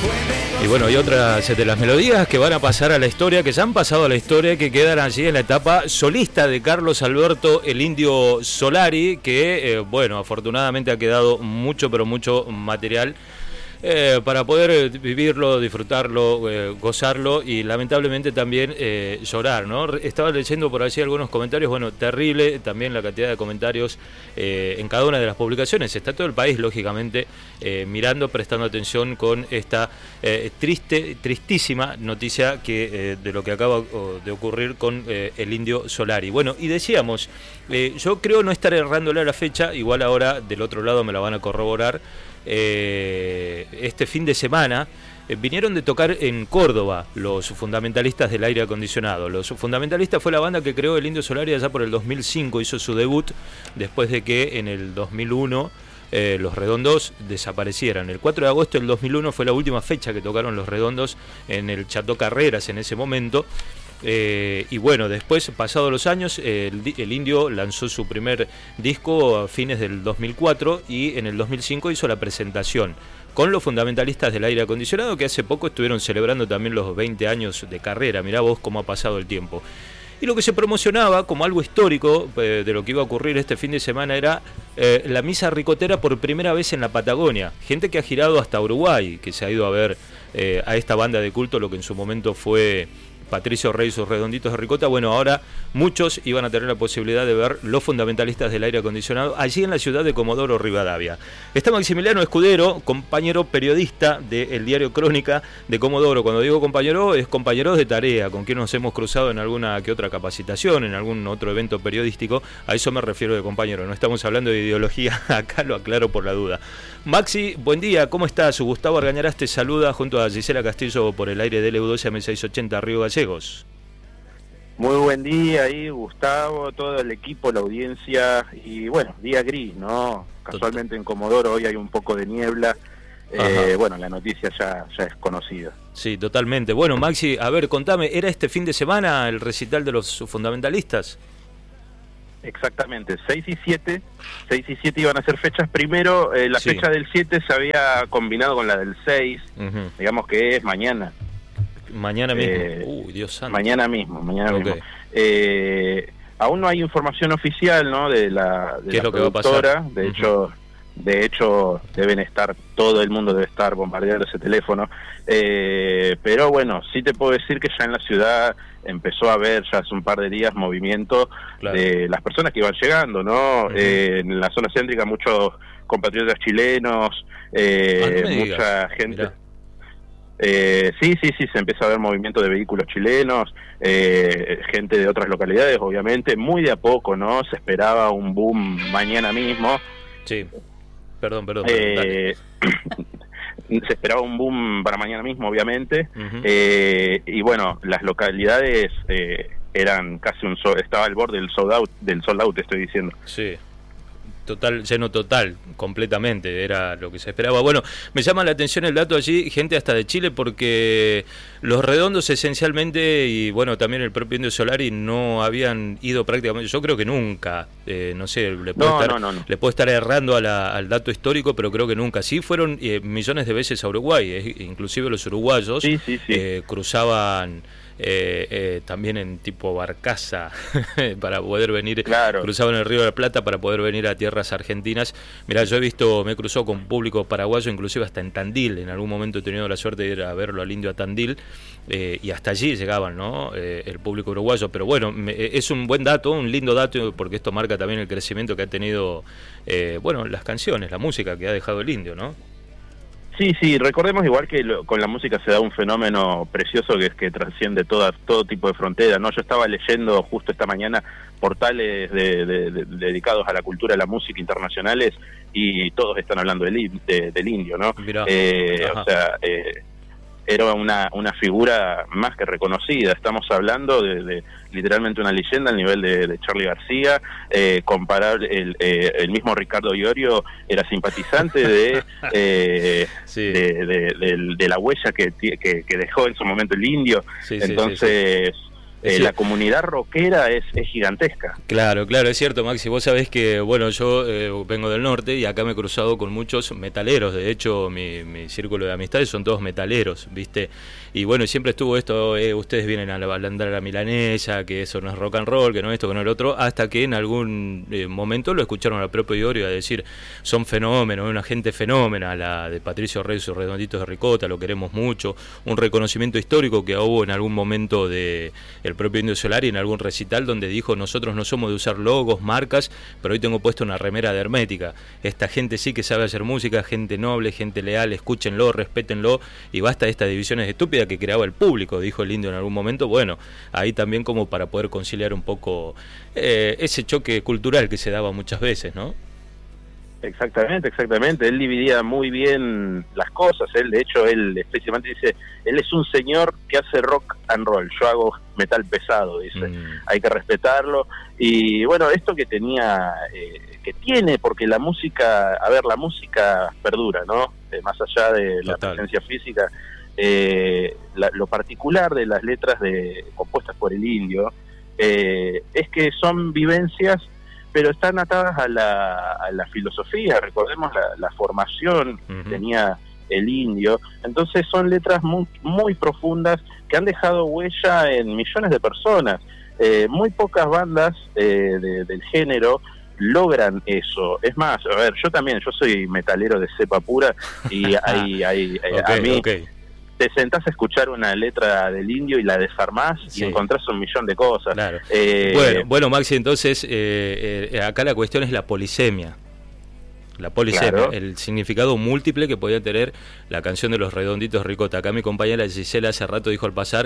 Y bueno, hay otras de las melodías que van a pasar a la historia, que ya han pasado a la historia, que quedan allí en la etapa solista de Carlos Alberto el Indio Solari, que bueno, afortunadamente ha quedado mucho, pero mucho material para poder vivirlo, disfrutarlo, gozarlo y lamentablemente también llorar, ¿no? Estaba leyendo por allí algunos comentarios, bueno, terrible también la cantidad de comentarios en cada una de las publicaciones. Está todo el país, lógicamente, mirando, prestando atención con esta tristísima noticia que de lo que acaba de ocurrir con el Indio Solari. Bueno, y decíamos, yo creo no estar errándole a la fecha, igual ahora del otro lado me la van a corroborar. Este fin de semana vinieron de tocar en Córdoba los Fundamentalistas del Aire Acondicionado. Los Fundamentalistas fue la banda que creó el Indio Solari allá por el 2005, hizo su debut después de que en el 2001 los Redondos desaparecieran. El 4 de agosto del 2001 fue la última fecha que tocaron los Redondos en el Chateau Carreras en ese momento. Y bueno, después, pasados los años, el Indio lanzó su primer disco a fines del 2004 y en el 2005 hizo la presentación con los Fundamentalistas del Aire Acondicionado, que hace poco estuvieron celebrando también los 20 años de carrera. Mirá vos cómo ha pasado el tiempo. Y lo que se promocionaba como algo histórico de lo que iba a ocurrir este fin de semana era la misa ricotera por primera vez en la Patagonia. Gente que ha girado hasta Uruguay, que se ha ido a ver a esta banda de culto, lo que en su momento fue Patricio Rey y sus Redonditos de Ricota. Bueno, ahora muchos iban a tener la posibilidad de ver los Fundamentalistas del Aire Acondicionado allí en la ciudad de Comodoro Rivadavia. Está Maximiliano Escudero, compañero periodista del diario Crónica de Comodoro. Cuando digo compañero, es compañero de tarea, con quien nos hemos cruzado en alguna que otra capacitación, en algún otro evento periodístico. A eso me refiero de compañero, no estamos hablando de ideología, acá lo aclaro por la duda. Maxi, buen día, ¿cómo estás? Gustavo Argañarás te saluda junto a Gisela Castillo por el aire de LU12 AM680 Río Gallegos. Muy buen día ahí, Gustavo, todo el equipo, la audiencia, y bueno, día gris, ¿no? Casualmente en Comodoro hoy hay un poco de niebla, bueno, la noticia ya es conocida. Sí, totalmente. Bueno, Maxi, a ver, contame, ¿era este fin de semana el recital de los Fundamentalistas? Exactamente, 6 y 7 iban a ser fechas. Primero, la fecha del 7 se había combinado con la del 6, digamos que es mañana. Mañana mismo, Dios santo. Mañana mismo. Aún no hay información oficial, ¿no? de la productora, de hecho deben estar, todo el mundo debe estar bombardeando ese teléfono, pero bueno, sí te puedo decir que ya en la ciudad empezó a haber ya hace un par de días movimiento de las personas que iban llegando, ¿no? En la zona céntrica muchos compatriotas chilenos, mucha gente. Sí, se empezó a ver movimiento de vehículos chilenos, gente de otras localidades, obviamente, muy de a poco, ¿no? Se esperaba un boom mañana mismo. Sí, perdón. Se esperaba un boom para mañana mismo, obviamente, y bueno, las localidades eran casi estaba al borde del sold out, estoy diciendo. Sí. Lleno total, completamente, era lo que se esperaba. Bueno, me llama la atención el dato allí, gente hasta de Chile, porque los Redondos esencialmente, y bueno, también el propio Indio Solari no habían ido prácticamente, yo creo que nunca, no sé, le puedo estar errando al dato histórico, pero creo que nunca. Sí fueron millones de veces a Uruguay, inclusive los uruguayos cruzaban también en tipo barcaza para poder venir, cruzaban el Río de la Plata para poder venir a tierras argentinas. Mirá, yo me he cruzado con público paraguayo, inclusive hasta en Tandil, en algún momento he tenido la suerte de ir a verlo al Indio a Tandil, y hasta allí llegaban, ¿no? El público uruguayo, pero bueno, es un buen dato, un lindo dato, porque esto marca también el crecimiento que ha tenido, bueno, las canciones, la música que ha dejado el Indio, ¿no? Sí, recordemos igual que con la música se da un fenómeno precioso que trasciende todo tipo de frontera, ¿no? Yo estaba leyendo justo esta mañana portales dedicados a la cultura, a la música internacionales, y todos están hablando del Indio, ¿no? Mirá, o sea, era una figura más que reconocida. Estamos hablando de literalmente una leyenda al nivel de Charly García. Comparar el mismo Ricardo Iorio era simpatizante de la huella que dejó en su momento el Indio. Entonces La comunidad rockera es gigantesca. Claro, es cierto, Maxi. Vos sabés que, bueno, yo vengo del norte y acá me he cruzado con muchos metaleros. De hecho, mi círculo de amistades son todos metaleros, ¿viste? Y bueno, siempre estuvo esto, ustedes vienen a andar a la milanesa, que eso no es rock and roll, que no esto, que no el otro, hasta que en algún momento lo escucharon al propio Iorio a decir, son fenómenos, una gente fenómena, la de Patricio Rey, sus Redonditos de Ricota, lo queremos mucho, un reconocimiento histórico que hubo en algún momento de el propio Indio Solari en algún recital donde dijo, nosotros no somos de usar logos, marcas, pero hoy tengo puesto una remera de Hermética. Esta gente sí que sabe hacer música, gente noble, gente leal, escúchenlo, respétenlo, y basta de estas divisiones estúpidas que creaba el público, dijo el Indio en algún momento. Bueno, ahí también como para poder conciliar un poco ese choque cultural que se daba muchas veces, ¿no? Exactamente, él dividía muy bien las cosas, él especialmente dice, él es un señor que hace rock and roll, yo hago metal pesado, dice, hay que respetarlo, y bueno, esto que tenía, que tiene, porque la música perdura, ¿no? Más allá de la presencia física, lo particular de las letras compuestas por el Indio, es que son vivencias, pero están atadas a la filosofía. Recordemos la formación que tenía el Indio. Entonces son letras muy, muy profundas que han dejado huella en millones de personas. Muy pocas bandas del género logran eso. Es más, a ver, yo soy metalero de cepa pura y a mí... Te sentás a escuchar una letra del Indio y la desarmás y encontrás un millón de cosas. Claro. Bueno, Maxi, entonces acá la cuestión es la polisemia. La polisemia, claro. El significado múltiple que podía tener la canción de los Redonditos Ricota. Acá mi compañera Gisela hace rato dijo al pasar,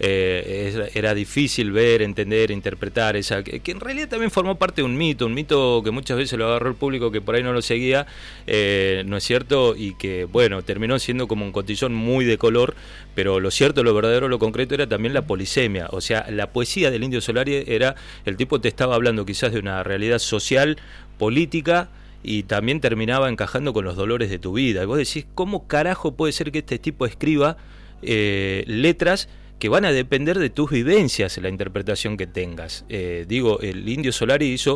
era difícil ver, entender, interpretar esa, que en realidad también formó parte de un mito que muchas veces lo agarró el público que por ahí no lo seguía, ¿no es cierto? Y que, bueno, terminó siendo como un cotillón muy de color, pero lo cierto, lo verdadero, lo concreto era también la polisemia. O sea, la poesía del Indio Solari era, el tipo te estaba hablando quizás de una realidad social, política, y también terminaba encajando con los dolores de tu vida. Y vos decís, ¿cómo carajo puede ser que este tipo escriba letras que van a depender de tus vivencias, la interpretación que tengas? El Indio Solari hizo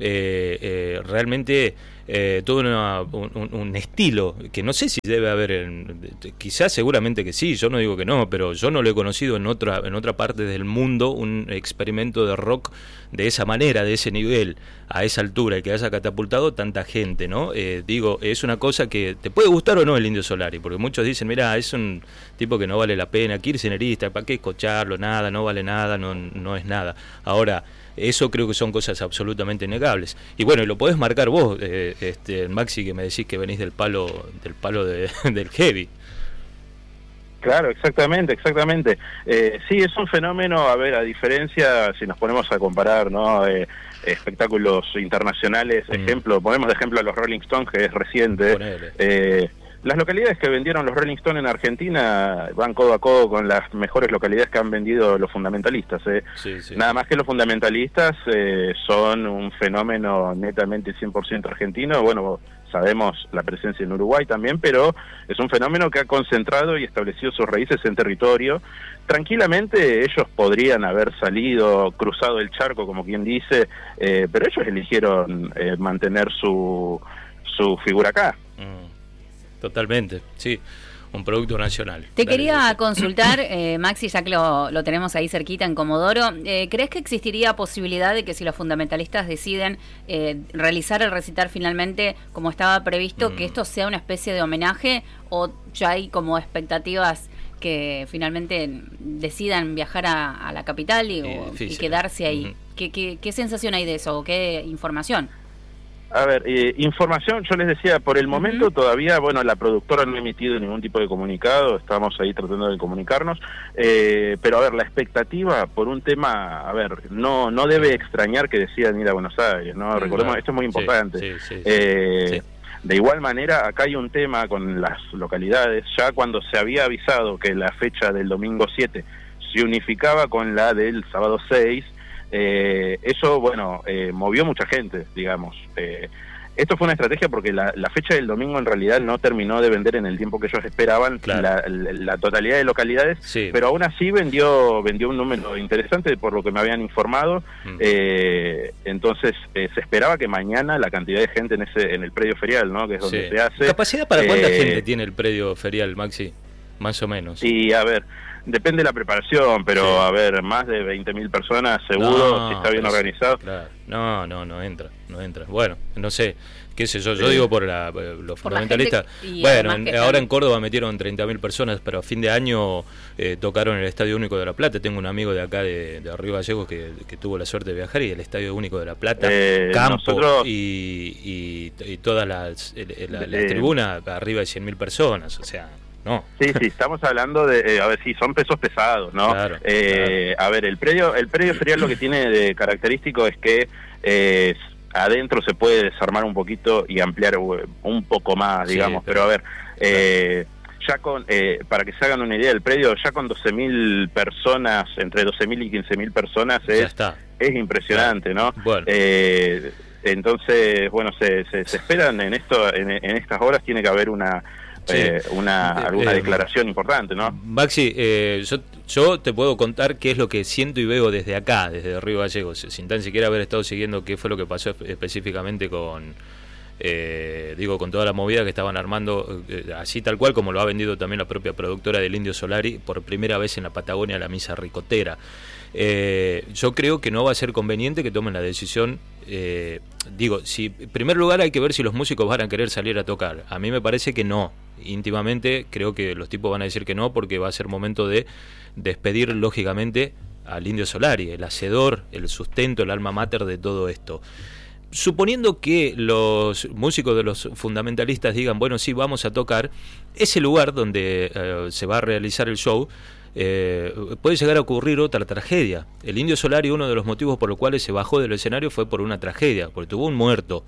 realmente todo un estilo que no sé si debe haber, quizás seguramente que sí, yo no digo que no, pero yo no lo he conocido en otra parte del mundo, un experimento de rock de esa manera, de ese nivel, a esa altura, y que haya catapultado tanta gente, ¿no? Es una cosa que te puede gustar o no el Indio Solari, porque muchos dicen, mira, es un tipo que no vale la pena, kirchnerista, ¿para qué escucharlo? Nada, no vale nada, no es nada. Ahora, eso creo que son cosas absolutamente negables. Y bueno, lo podés marcar vos, Maxi, que me decís que venís del palo del heavy. Claro, exactamente. Sí, es un fenómeno, a diferencia, si nos ponemos a comparar, ¿no? Espectáculos internacionales, ponemos de ejemplo a los Rolling Stones, que es reciente. Las localidades que vendieron los Rolling Stones en Argentina van codo a codo con las mejores localidades que han vendido los fundamentalistas. Nada más que los fundamentalistas son un fenómeno netamente 100% argentino. Bueno, sabemos la presencia en Uruguay también, pero es un fenómeno que ha concentrado y establecido sus raíces en territorio. Tranquilamente ellos podrían haber cruzado el charco, como quien dice, pero ellos eligieron mantener su figura acá. Totalmente, sí, un producto nacional. Te quería consultar, Maxi, ya que lo tenemos ahí cerquita en Comodoro, ¿crees que existiría posibilidad de que si los fundamentalistas deciden realizar el recital finalmente como estaba previsto, que esto sea una especie de homenaje, o ya hay como expectativas que finalmente decidan viajar a la capital y quedarse ahí? ¿Qué sensación hay de eso o qué información? A ver, información, yo les decía, por el momento todavía, bueno, la productora no ha emitido ningún tipo de comunicado, estamos ahí tratando de comunicarnos, pero a ver, la expectativa por un tema, a ver, no debe extrañar que decidan ir a Buenos Aires, ¿no? Recordemos, esto es muy importante. Sí. De igual manera, acá hay un tema con las localidades, ya cuando se había avisado que la fecha del domingo 7 se unificaba con la del sábado 6, eso, bueno, movió mucha gente, digamos. esto fue una estrategia porque la fecha del domingo en realidad no terminó de vender en el tiempo que ellos esperaban, claro, la totalidad de localidades, sí, pero aún así vendió un número interesante por lo que me habían informado. Entonces se esperaba que mañana la cantidad de gente en el predio ferial, ¿no?, que es donde se hace. ¿Capacidad para cuánta gente tiene el predio ferial, Maxi? Más o menos. Y a ver, depende de la preparación, pero sí, a ver, más de 20.000 personas seguro, si está bien organizado. Claro. No entra. Bueno, no sé, qué sé yo digo por los fundamentalistas. Bueno, ahora en Córdoba metieron 30.000 personas, pero a fin de año tocaron el Estadio Único de La Plata. Tengo un amigo de acá de Río Gallegos que tuvo la suerte de viajar, y el Estadio Único de La Plata, campo y todas las tribunas arriba de 100.000 personas, o sea... No. Sí, estamos hablando de, a ver, sí, son pesos pesados, ¿no? Claro. A ver, el predio ferial lo que tiene de característico es que adentro se puede desarmar un poquito y ampliar un poco más, digamos, pero a ver, ya con, para que se hagan una idea del predio, ya con 12.000 personas, entre 12.000 y 15.000 personas es impresionante, ¿no? Bueno. Entonces, bueno, se esperan en estas horas tiene que haber alguna declaración importante, ¿no? Maxi, yo te puedo contar qué es lo que siento y veo desde acá, desde Río Gallegos, sin tan siquiera haber estado siguiendo qué fue lo que pasó específicamente con toda la movida que estaban armando, así tal cual como lo ha vendido también la propia productora del Indio Solari, por primera vez en la Patagonia, la misa ricotera. Yo creo que no va a ser conveniente que tomen la decisión. Si en primer lugar hay que ver si los músicos van a querer salir a tocar. A mí me parece que no. Íntimamente creo que los tipos van a decir que no, porque va a ser momento de despedir lógicamente al Indio Solari, el hacedor, el sustento, el alma mater de todo esto. Suponiendo que los músicos de los fundamentalistas digan, bueno, sí, vamos a tocar, ese lugar donde se va a realizar el show, puede llegar a ocurrir otra tragedia. El Indio Solari, uno de los motivos por los cuales se bajó del escenario fue por una tragedia, porque tuvo un muerto,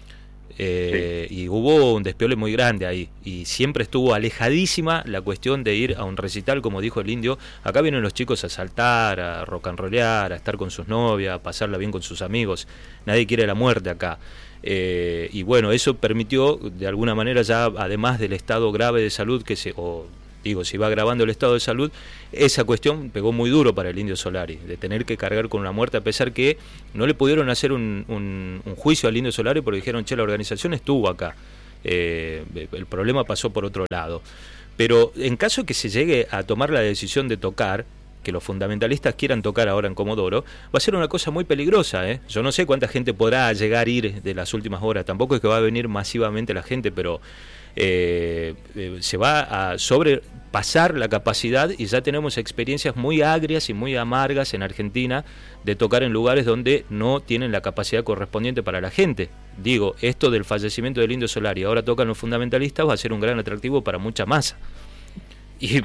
y hubo un despiole muy grande ahí, y siempre estuvo alejadísima la cuestión de ir a un recital, como dijo el Indio. Acá vienen los chicos a saltar, a rock and rollear, a estar con sus novias, a pasarla bien con sus amigos. Nadie quiere la muerte acá. Y bueno, eso permitió de alguna manera, ya además del estado grave de salud si va agravando el estado de salud, esa cuestión pegó muy duro para el Indio Solari, de tener que cargar con la muerte, a pesar que no le pudieron hacer un juicio al Indio Solari porque dijeron, la organización estuvo acá, el problema pasó por otro lado. Pero en caso que se llegue a tomar la decisión de tocar, que los fundamentalistas quieran tocar ahora en Comodoro, va a ser una cosa muy peligrosa, ¿eh? Yo no sé cuánta gente podrá llegar a ir de las últimas horas, tampoco es que va a venir masivamente la gente, pero se va a sobrepasar la capacidad, y ya tenemos experiencias muy agrias y muy amargas en Argentina de tocar en lugares donde no tienen la capacidad correspondiente para la gente. Digo, esto del fallecimiento del Indio Solari, ahora tocan los fundamentalistas, va a ser un gran atractivo para mucha masa. Y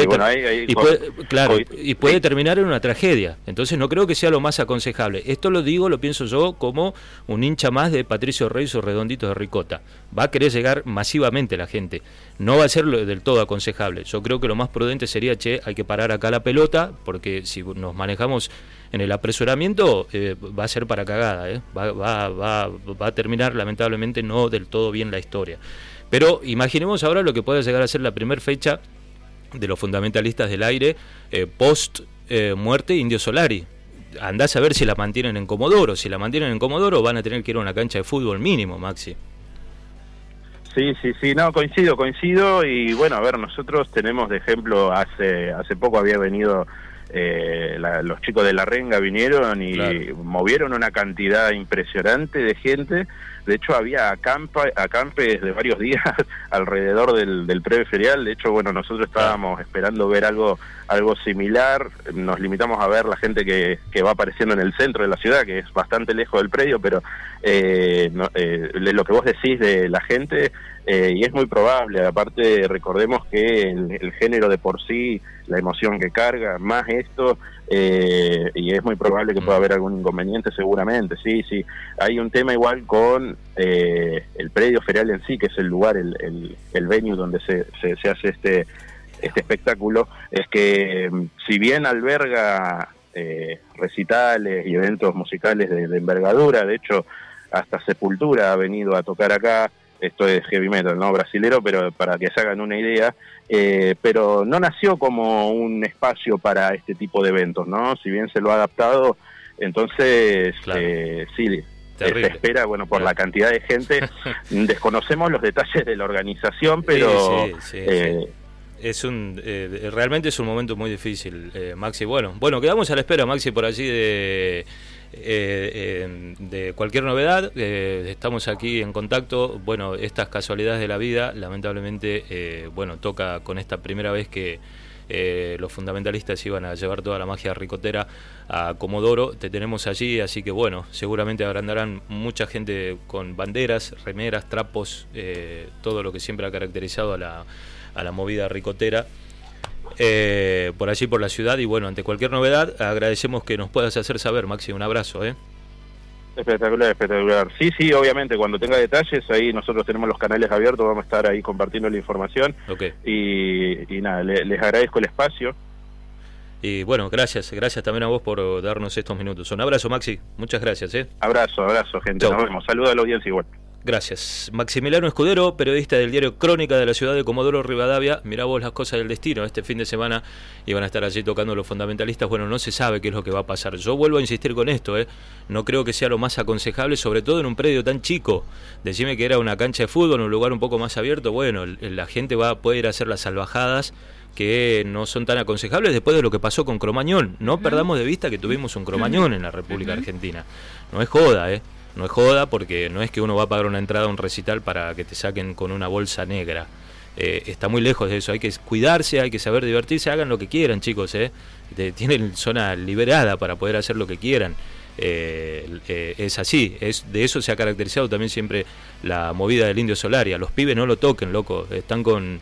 puede terminar en una tragedia. Entonces no creo que sea lo más aconsejable. Esto lo pienso yo como un hincha más de Patricio Rey y sus redonditos de ricota. Va a querer llegar masivamente la gente. No va a ser del todo aconsejable. Yo creo que lo más prudente sería, hay que parar acá la pelota, porque si nos manejamos en el apresuramiento, va a ser para cagada, va a terminar lamentablemente no del todo bien la historia. Pero imaginemos ahora lo que puede llegar a ser la primera fecha de los fundamentalistas del aire post muerte Indio Solari. Andás a ver si la mantienen en Comodoro. Si la mantienen en Comodoro, van a tener que ir a una cancha de fútbol mínimo, Maxi. Sí, no, coincido, y bueno, a ver, nosotros tenemos de ejemplo, hace poco había venido los chicos de La Renga, vinieron y movieron una cantidad impresionante de gente. De hecho había acampes de varios días alrededor del predio ferial. De hecho, bueno, nosotros estábamos esperando ver algo similar. Nos limitamos a ver la gente que va apareciendo en el centro de la ciudad, que es bastante lejos del predio, pero lo que vos decís de la gente, y es muy probable. Aparte, recordemos que el género de por sí, la emoción que carga, más esto, y es muy probable que pueda haber algún inconveniente, seguramente. Sí, hay un tema igual con el predio ferial en sí, que es el lugar, el venue donde se hace este espectáculo. Es que si bien alberga recitales y eventos musicales de envergadura, de hecho hasta Sepultura ha venido a tocar acá. Esto es heavy metal, ¿no? Brasilero, pero para que se hagan una idea. Pero no nació como un espacio para este tipo de eventos, ¿no? Si bien se lo ha adaptado, entonces claro. Sí, se espera, bueno, por la cantidad de gente. Desconocemos los detalles de la organización, pero... Sí. Es realmente es un momento muy difícil, Maxi. Bueno, quedamos a la espera, Maxi, por allí de cualquier novedad. Estamos aquí en contacto. Bueno, estas casualidades de la vida, lamentablemente, toca con esta primera vez que los fundamentalistas iban a llevar toda la magia ricotera a Comodoro. Te tenemos allí, así que bueno, seguramente agrandarán mucha gente con banderas, remeras, trapos, todo lo que siempre ha caracterizado a la movida ricotera por allí, por la ciudad. Y bueno, ante cualquier novedad, agradecemos que nos puedas hacer saber, Maxi. Un abrazo. Espectacular. Sí, obviamente, cuando tenga detalles, ahí nosotros tenemos los canales abiertos, vamos a estar ahí compartiendo la información. Okay. Y nada, les agradezco el espacio. Y bueno, gracias también a vos por darnos estos minutos. Un abrazo, Maxi. Muchas gracias. Abrazo, gente. Chau. Nos vemos. Saludos a la audiencia igual. Gracias. Maximiliano Escudero, periodista del diario Crónica de la ciudad de Comodoro Rivadavia. Mirá vos las cosas del destino. Este fin de semana iban a estar allí tocando los fundamentalistas. Bueno, no se sabe qué es lo que va a pasar. Yo vuelvo a insistir con esto, no creo que sea lo más aconsejable, sobre todo en un predio tan chico. Decime que era una cancha de fútbol, un lugar un poco más abierto. Bueno, la gente va a poder hacer las salvajadas que no son tan aconsejables después de lo que pasó con Cromañón. No perdamos de vista que tuvimos un Cromañón en la República Argentina. No es joda, No es joda, porque no es que uno va a pagar una entrada a un recital para que te saquen con una bolsa negra. Está muy lejos de eso. Hay que cuidarse, hay que saber divertirse. Hagan lo que quieran, chicos. Tienen zona liberada para poder hacer lo que quieran. Es así. De eso se ha caracterizado también siempre la movida del Indio Solari. A los pibes no lo toquen, loco. Están con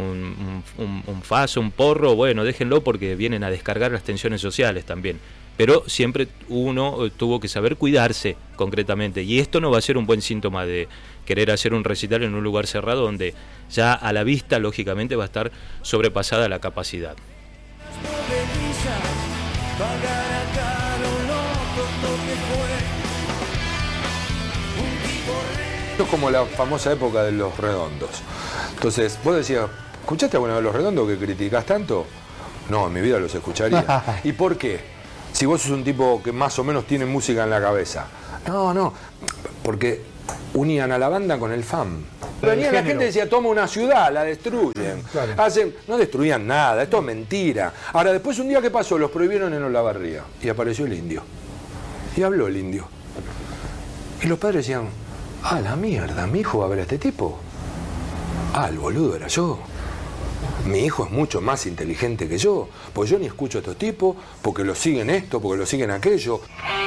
un faso, un porro. Bueno, déjenlo, porque vienen a descargar las tensiones sociales también. Pero siempre uno tuvo que saber cuidarse concretamente, y esto no va a ser un buen síntoma de querer hacer un recital en un lugar cerrado donde ya a la vista lógicamente va a estar sobrepasada la capacidad. Esto es como la famosa época de Los Redondos. Entonces vos decías, ¿escuchaste alguna vez Los Redondos que criticás tanto? No, en mi vida los escucharía. ¿Y por qué? Si vos sos un tipo que más o menos tiene música en la cabeza. No, porque unían a la banda con el fan. Venía la gente y decía, toma una ciudad, la destruyen. Claro. No destruían nada, esto es mentira. Ahora, después un día, ¿qué pasó? Los prohibieron en Olavarría. Y apareció el indio. Y habló el indio. Y los padres decían, la mierda, mi hijo va a ver a este tipo. El boludo era yo. Mi hijo es mucho más inteligente que yo, pues yo ni escucho a estos tipos, porque lo siguen esto, porque lo siguen aquello.